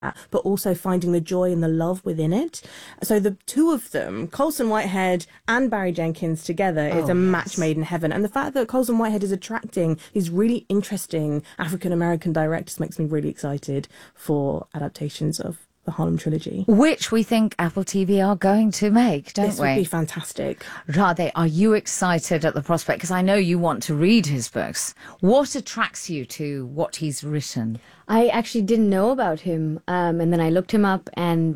but also finding the joy and the love within it. So the two of them, Colson Whitehead and Barry Jenkins together, is a match made in heaven. And the fact that Colson Whitehead is attracting these really interesting African-American directors makes me really excited for adaptations of the Harlem trilogy. Which we think Apple TV are going to make, don't we? This would be fantastic. Radhe, are you excited at the prospect? Because I know you want to read his books. What attracts you to what he's written? I actually didn't know about him, and then I looked him up, and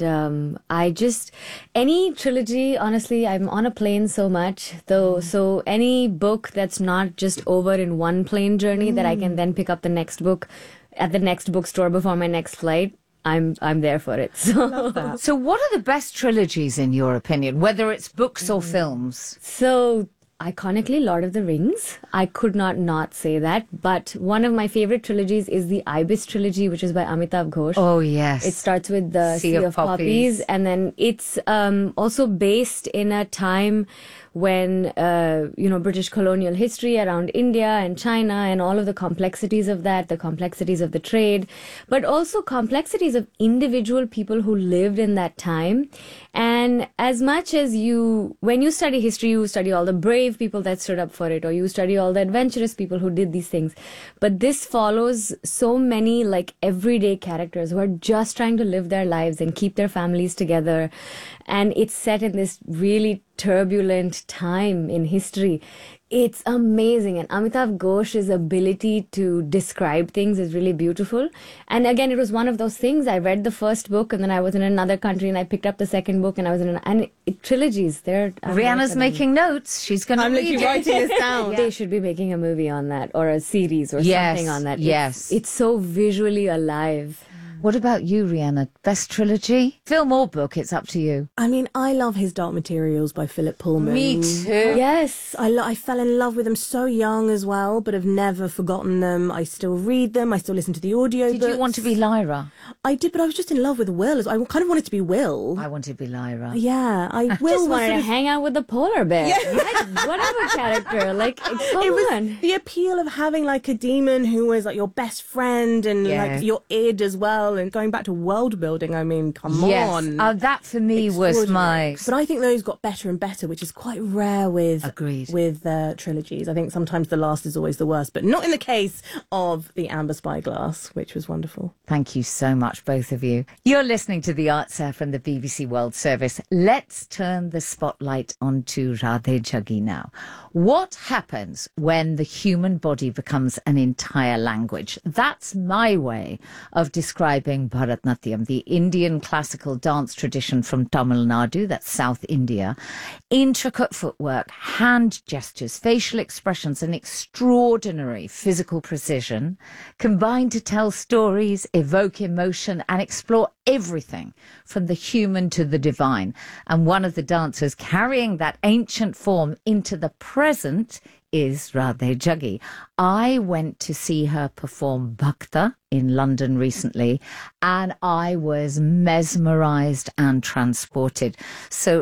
any trilogy, honestly, I'm on a plane so much, though, so any book that's not just over in one plane journey that I can then pick up the next book at the next bookstore before my next flight, I'm there for it. So what are the best trilogies in your opinion, whether it's books or films? So iconically, Lord of the Rings. I could not say that. But one of my favorite trilogies is the Ibis trilogy, which is by Amitav Ghosh. Oh, yes. It starts with the Sea of Poppies. And then it's also based in a time when, British colonial history around India and China and all of the complexities of that, the complexities of the trade, but also complexities of individual people who lived in that time. And as much as when you study history, you study all the brave people that stood up for it, or you study all the adventurous people who did these things. But this follows so many like everyday characters who are just trying to live their lives and keep their families together. And it's set in this really turbulent time in history. It's amazing. And Amitav Ghosh's ability to describe things is really beautiful. And again, it was one of those things. I read the first book and then I was in another country and I picked up the second book and I was in trilogies. Rihanna's making notes. She's going to read it. Writing this down. They should be making a movie on that or a series or something on that. Yes. It's so visually alive. What about you, Rihanna? Best trilogy? Film or book, it's up to you. I mean, I love his Dark Materials by Philip Pullman. Me too. Yes. I fell in love with them so young as well, but have never forgotten them. I still read them. I still listen to the audio Did you want to be Lyra? I did, but I was just in love with Will. I kind of wanted to be Will. I wanted to be Lyra. Yeah, I just wanted to hang out with the polar bear. Yeah. Like, whatever character. Like, come on. The appeal of having like a demon who was like your best friend and like your id as well, and going back to world building. I mean, come on. That for me was my. But I think those got better and better, which is quite rare with trilogies. I think sometimes the last is always the worst, but not in the case of The Amber Spyglass, which was wonderful. Thank you so much, both of you. You're listening to The Answer from the BBC World Service. Let's turn the spotlight onto Radhe Jaggi now. What happens when the human body becomes an entire language? That's my way of describing Bharatnatyam, the Indian classical dance tradition from Tamil Nadu, that's South India. Intricate footwork, hand gestures, facial expressions, and extraordinary physical precision combine to tell stories, evoke emotion, and explore everything from the human to the divine. And one of the dancers carrying that ancient form into the present is Radhe Jaggi. I went to see her perform Bhakta in London recently, and I was mesmerized and transported. So